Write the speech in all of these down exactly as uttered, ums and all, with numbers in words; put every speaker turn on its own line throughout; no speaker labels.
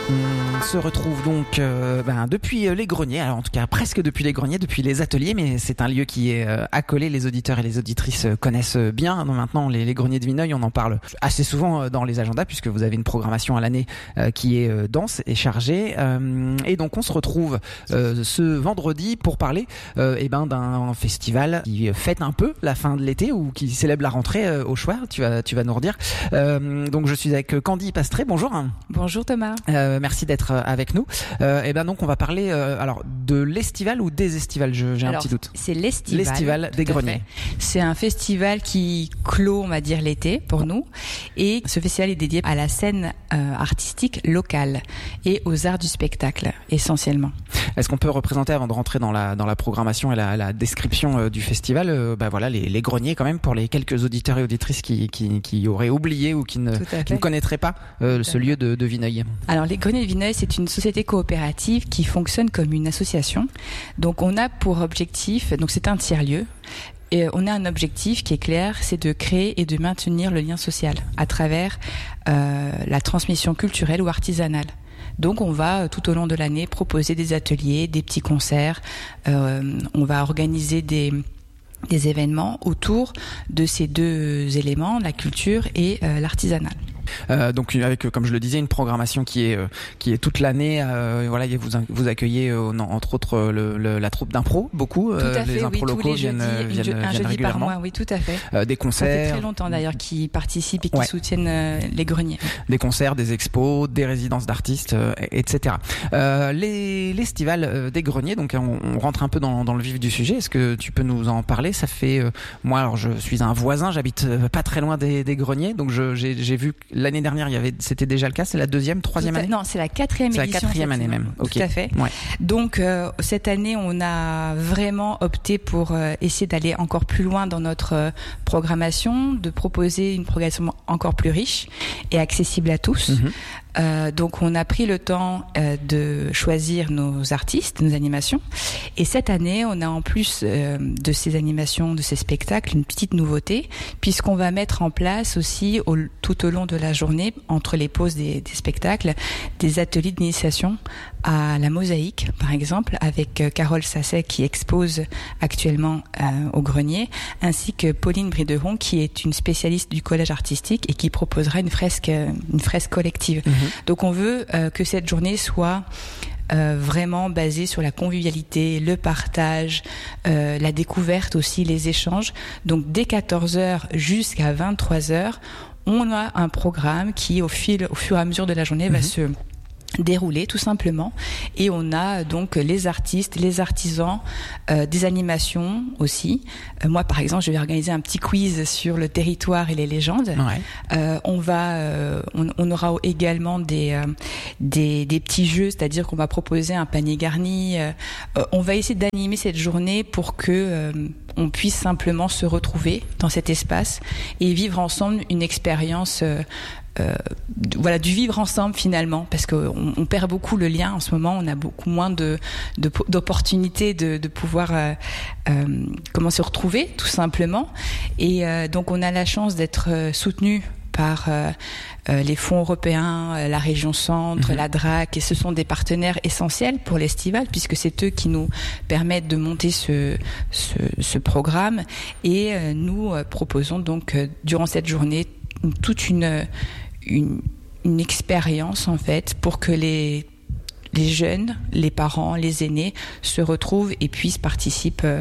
On se retrouve donc euh, ben, depuis les greniers, alors en tout cas presque depuis les greniers, depuis les ateliers, mais c'est un lieu qui est euh, accolé, les auditeurs et les auditrices connaissent bien. Donc maintenant les, les greniers de Vineuil, on en parle assez souvent dans les agendas puisque vous avez une programmation à l'année euh, qui est euh, dense et chargée. Euh, et donc on se retrouve euh, ce vendredi pour parler euh, eh ben, d'un festival qui fête un peu la fin de l'été ou qui célèbre la rentrée euh, au choix, tu vas, tu vas nous redire. Euh, donc je suis avec Candy Pastré, bonjour.
Bonjour Thomas.
Euh, merci d'être avec nous. Euh, et ben donc on va parler euh, alors de l'estival ou des estivales, je, j'ai
alors,
un petit doute.
C'est l'estival.
L'estival des greniers.
C'est un festival qui clôt, on va dire, l'été pour nous. Et ce festival est dédié à la scène euh, artistique locale et aux arts du spectacle essentiellement.
Est-ce qu'on peut représenter, avant de rentrer dans la dans la programmation et la, la description euh, du festival, euh, bah voilà les, les greniers quand même pour les quelques auditeurs et auditrices qui qui, qui auraient oublié ou qui ne qui ne connaîtraient pas euh, ce lieu de, de Vineuil.
Alors les Greniers de Vineuil, c'est une société coopérative qui fonctionne comme une association. Donc on a pour objectif, donc c'est un tiers-lieu. Et on a un objectif qui est clair, c'est de créer et de maintenir le lien social à travers euh, la transmission culturelle ou artisanale. Donc on va tout au long de l'année proposer des ateliers, des petits concerts, euh, on va organiser des des événements autour de ces deux éléments, la culture et euh, l'artisanal.
Euh, donc avec, comme je le disais, une programmation qui est euh, qui est toute l'année. Euh, voilà, vous vous accueillez euh, non, entre autres le, le, la troupe d'impro, beaucoup.
Tout à fait,
les impros
oui,
locaux
tous les
viennent,
jeudis,
viennent,
un
viennent
jeudi
régulièrement.
par mois, oui, tout à fait.
Euh, des concerts.
Ça fait très longtemps d'ailleurs qu'ils participent et qui
ouais.
soutiennent euh, les greniers.
Des concerts, des expos, des résidences d'artistes, euh, et cetera. Euh, les l'estival euh, des greniers. Donc on, on rentre un peu dans, dans le vif du sujet. Est-ce que tu peux nous en parler? Ça fait euh, moi, alors je suis un voisin, j'habite euh, pas très loin des, des greniers, donc je, j'ai, j'ai vu que l'année dernière il y avait, c'était déjà le cas. C'est la deuxième, troisième année?
Non, c'est la quatrième édition.
C'est la quatrième année même.
Okay. Tout à fait.
Ouais.
Donc euh, cette année, on a vraiment opté pour euh, essayer d'aller encore plus loin dans notre euh, programmation, de proposer une programmation encore plus riche et accessible à tous. Mm-hmm. Euh, donc on a pris le temps euh, de choisir nos artistes, nos animations. Et cette année, on a en plus euh, de ces animations, de ces spectacles, une petite nouveauté, puisqu'on va mettre en place aussi au, tout au long de la journée, entre les pauses des, des spectacles, des ateliers d'initiation à la mosaïque, par exemple, avec euh, Carole Sasset qui expose actuellement euh, au Grenier, ainsi que Pauline Brideron qui est une spécialiste du collège artistique et qui proposera une fresque, une fresque collective. Mmh. Donc on veut euh, que cette journée soit euh, vraiment basée sur la convivialité, le partage, euh, la découverte aussi, les échanges. Donc dès quatorze heures jusqu'à vingt-trois heures, on a un programme qui au fil, au fur et à mesure de la journée, mmh. va se dérouler tout simplement, et on a donc les artistes, les artisans, euh, des animations aussi. Euh, moi par exemple, je vais organiser un petit quiz sur le territoire et les légendes. Ouais. Euh, on va, euh, on, on aura également des, euh, des des petits jeux, c'est-à-dire qu'on va proposer un panier garni. Euh, on va essayer d'animer cette journée pour que euh, on puisse simplement se retrouver dans cet espace et vivre ensemble une expérience. Euh, Euh, voilà, du vivre ensemble finalement, parce qu'on on perd beaucoup le lien en ce moment. On a beaucoup moins de, de d'opportunités de, de pouvoir euh, euh, comment se retrouver tout simplement. Et euh, donc on a la chance d'être euh, soutenu par euh, euh, les fonds européens, euh, la région Centre, mmh. la D R A C, et ce sont des partenaires essentiels pour l'estival puisque c'est eux qui nous permettent de monter ce ce, ce programme. Et euh, nous euh, proposons donc euh, durant cette journée toute une Une, une expérience en fait pour que les les jeunes, les parents, les aînés se retrouvent et puissent participer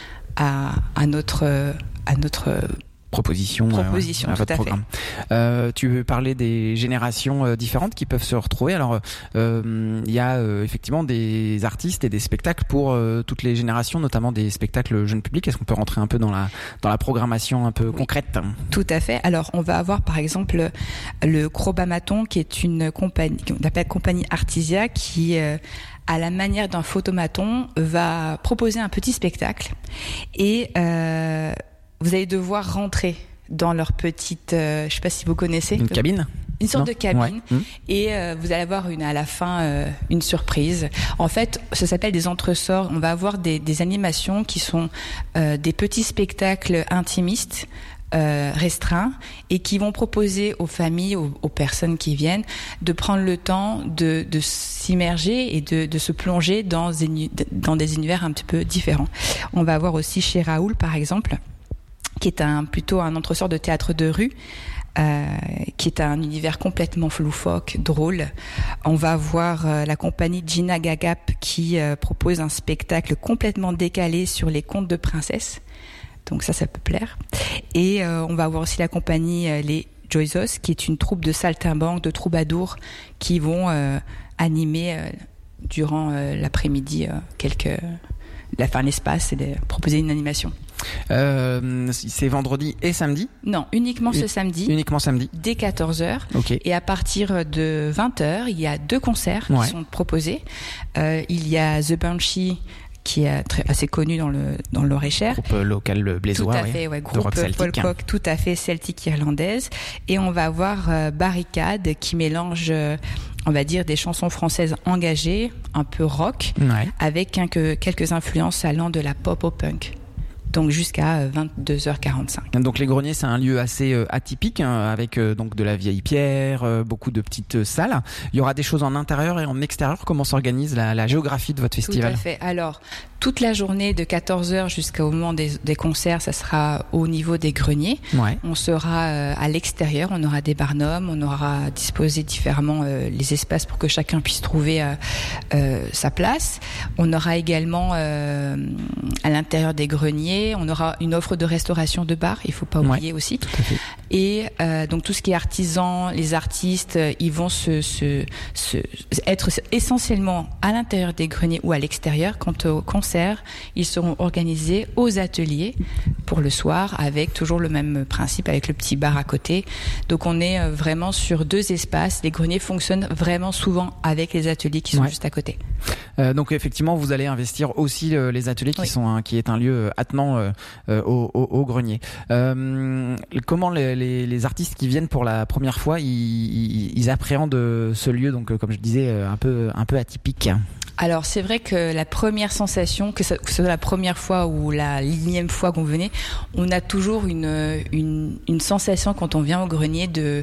à à notre à notre
proposition,
proposition
euh, à
tout
votre
à
programme. Euh, tu veux parler des générations euh, différentes qui peuvent se retrouver. Alors, il euh, y a euh, effectivement des artistes et des spectacles pour euh, toutes les générations, notamment des spectacles jeunes publics. Est-ce qu'on peut rentrer un peu dans la dans la programmation un peu oui, concrète?
Tout à fait. Alors, on va avoir par exemple le Crobamaton, qui est une compagnie, qu'on appelle compagnie Artisia, qui euh, à la manière d'un photomaton va proposer un petit spectacle et euh, vous allez devoir rentrer dans leur petite, euh, je sais pas si vous connaissez.
Une cabine?
Une sorte
non.
de cabine.
Ouais. Mmh.
Et euh, vous allez avoir une, à la fin euh, une surprise. En fait, ça s'appelle des entresorts. On va avoir des, des animations qui sont euh, des petits spectacles intimistes euh, restreint et qui vont proposer aux familles, aux, aux personnes qui viennent, de prendre le temps de, de s'immerger et de, de se plonger dans des, dans des univers un petit peu différents. On va avoir aussi chez Raoul, par exemple, qui est un, plutôt un entresort de théâtre de rue, Euh, qui est un univers complètement loufoque, drôle. On va avoir euh, la compagnie Gina Gagap qui euh, propose un spectacle complètement décalé sur les contes de princesses. Donc ça, ça peut plaire. Et euh, on va avoir aussi la compagnie euh, Les Joysos, qui est une troupe de saltimbanques, de troubadours, qui vont euh, animer euh, durant euh, l'après-midi euh, quelques... la fin l'espace et de proposer une animation.
Euh, c'est vendredi et samedi ?
Non, uniquement ce samedi.
Uniquement samedi.
Dès quatorze heures.
Okay.
Et à partir de vingt heures, il y a deux concerts
ouais.
qui sont proposés. Euh, il y a The Banshee, qui est très, assez connu dans le dans le Loir-et-Cher.
Groupe local blésois,
tout à fait, ouais, groupe folk rock, tout à fait celtique irlandaise. Et on va avoir euh, Barricade qui mélange, euh, on va dire, des chansons françaises engagées, un peu rock,
ouais.
avec quelques, quelques influences allant de la pop au punk. Donc jusqu'à vingt-deux heures quarante-cinq.
Donc les greniers, c'est un lieu assez euh, atypique, hein, avec euh, donc de la vieille pierre, euh, beaucoup de petites euh, salles. Il y aura des choses en intérieur et en extérieur. Comment s'organise la, la géographie de votre festival ?
Tout à fait. Alors, toute la journée de quatorze heures jusqu'au moment des, des concerts, ça sera au niveau des greniers.
Ouais.
On sera euh, à l'extérieur, on aura des barnums, on aura disposé différemment euh, les espaces pour que chacun puisse trouver euh, euh, sa place. On aura également euh, à l'intérieur des greniers, on aura une offre de restauration de bar, il faut pas oublier
ouais,
aussi.
Tout à fait.
Et euh, donc tout ce qui est artisan, les artistes, ils vont se, se, se être essentiellement à l'intérieur des greniers ou à l'extérieur. Quant au concert, ils seront organisés aux ateliers pour le soir, avec toujours le même principe, avec le petit bar à côté. Donc on est vraiment sur deux espaces. Les greniers fonctionnent vraiment souvent avec les ateliers qui sont ouais. juste à côté.
Euh, donc effectivement, vous allez investir aussi euh, les ateliers qui
oui.
sont un, qui est un lieu attenant euh, euh, au, au, au grenier. Euh, comment les, les, les artistes qui viennent pour la première fois, ils, ils, ils appréhendent ce lieu, donc comme je disais, un peu un peu atypique.
Alors c'est vrai que la première sensation, que ce soit la première fois ou la énième fois qu'on venait, on a toujours une une, une sensation quand on vient au grenier de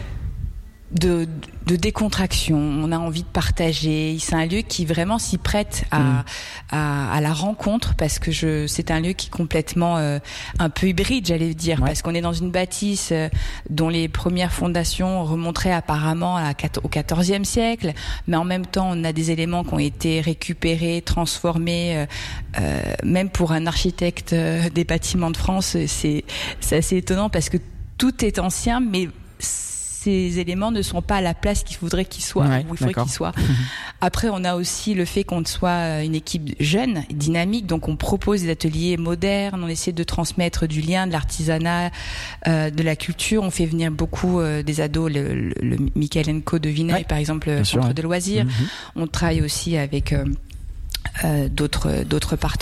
De, de décontraction, on a envie de partager. C'est un lieu qui vraiment s'y prête à, mmh. à, à la rencontre, parce que je, c'est un lieu qui est complètement euh, un peu hybride, j'allais dire, ouais. parce qu'on est dans une bâtisse euh, dont les premières fondations remonteraient apparemment à, au quatorzième siècle, mais en même temps on a des éléments qui ont été récupérés, transformés. Euh, euh, même pour un architecte euh, des bâtiments de France, c'est, c'est assez étonnant parce que tout est ancien, mais ces éléments ne sont pas à la place qu'il faudrait qu'ils soient,
ouais,
où il faudrait qu'ils soient. Après, on a aussi le fait qu'on soit une équipe jeune, dynamique, donc on propose des ateliers modernes, on essaie de transmettre du lien, de l'artisanat, euh, de la culture. On fait venir beaucoup euh, des ados, le, le, le Michael Co de Vineuil, ouais, par exemple, le centre sûr, ouais. de loisirs. Mm-hmm. On travaille aussi avec euh, euh, d'autres, d'autres partenaires.